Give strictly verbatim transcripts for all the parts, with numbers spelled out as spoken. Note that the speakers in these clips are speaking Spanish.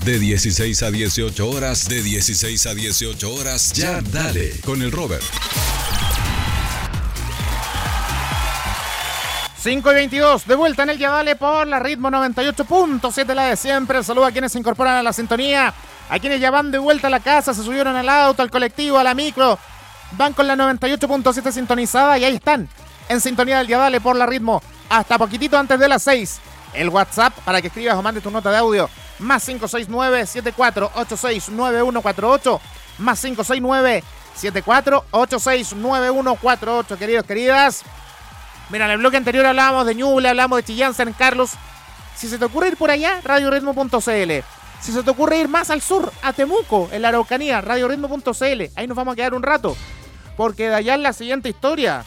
De dieciséis a dieciocho horas, de dieciséis a dieciocho horas, ya dale con el Robert. cinco y veintidós, de vuelta en el Ya Dale por la Ritmo noventa y ocho punto siete, la de siempre. Saludos a quienes se incorporan a la sintonía, a quienes ya van de vuelta a la casa, se subieron al auto, al colectivo, a la micro, van con la noventa y ocho punto siete sintonizada y ahí están, en sintonía del Ya Dale por la Ritmo, hasta poquitito antes de las seis. El WhatsApp para que escribas o mandes tu nota de audio, más cinco seis nueve, siete cuatro ocho seis, nueve uno cuatro ocho, más cinco seis nueve, siete cuatro ocho seis, nueve uno cuatro ocho, queridos, queridas. Mira, en el bloque anterior hablábamos de Ñuble, hablábamos de Chillán, San Carlos. Si se te ocurre ir por allá, radio ritmo punto c l. Si se te ocurre ir más al sur, a Temuco, en la Araucanía, radio ritmo punto c l. Ahí nos vamos a quedar un rato, porque de allá es la siguiente historia.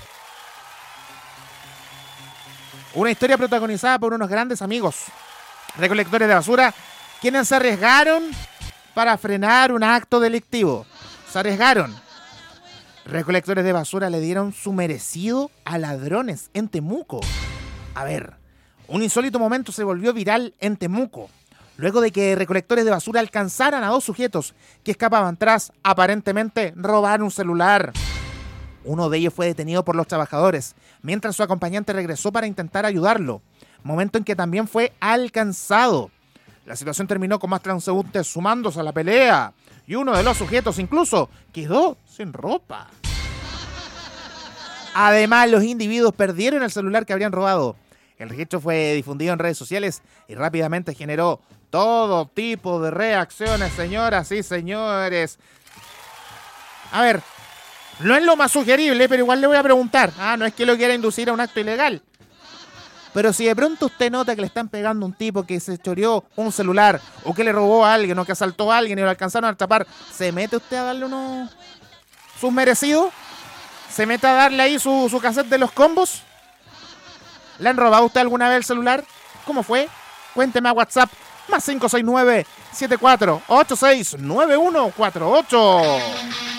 Una historia protagonizada por unos grandes amigos, recolectores de basura, quienes se arriesgaron para frenar un acto delictivo. Se arriesgaron. Recolectores de basura le dieron su merecido a ladrones en Temuco. A ver, un insólito momento se volvió viral en Temuco, luego de que recolectores de basura alcanzaran a dos sujetos que escapaban tras, aparentemente, robar un celular. Uno de ellos fue detenido por los trabajadores, mientras su acompañante regresó para intentar ayudarlo, momento en que también fue alcanzado. La situación terminó con más transeúntes sumándose a la pelea, y uno de los sujetos incluso quedó sin ropa. Además, los individuos perdieron el celular que habrían robado. El registro fue difundido en redes sociales y rápidamente generó todo tipo de reacciones, señoras y señores. A ver, no es lo más sugerible, pero igual le voy a preguntar. Ah, no es que lo quiera inducir a un acto ilegal. Pero si de pronto usted nota que le están pegando a un tipo que se choreó un celular, o que le robó a alguien, o que asaltó a alguien y lo alcanzaron a atrapar, ¿se mete usted a darle unos sus merecidos? ¿Se mete a darle ahí su, su cassette de los combos? ¿Le han robado a usted alguna vez el celular? ¿Cómo fue? Cuénteme a WhatsApp, más cinco seis nueve, siete cuatro ocho seis, nueve uno cuatro ocho.